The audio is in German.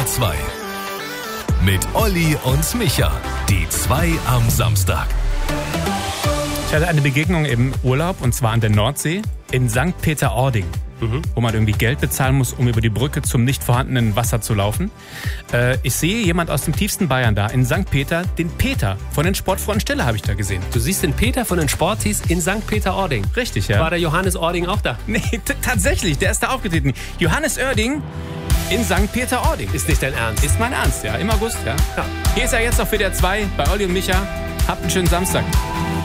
SWR 2. Mit Olli und Micha. Die 2 am Samstag. Ich hatte eine Begegnung im Urlaub, und zwar an der Nordsee in St. Peter-Ording, wo man irgendwie Geld bezahlen muss, um über die Brücke zum nicht vorhandenen Wasser zu laufen. Ich sehe jemand aus dem tiefsten Bayern da, in St. Peter, den Peter von den Sportfreund Stille habe ich da gesehen. Du siehst den Peter von den Sportis in St. Peter-Ording. Richtig, ja. War der Johannes Ording auch da? Nee, tatsächlich, der ist da aufgetreten. Johannes Oerding in St. Peter-Ording. Ist nicht dein Ernst? Ist mein Ernst, ja. Im August, ja. Hier ist er jetzt auf WDR 2 bei Olli und Micha. Habt einen schönen Samstag.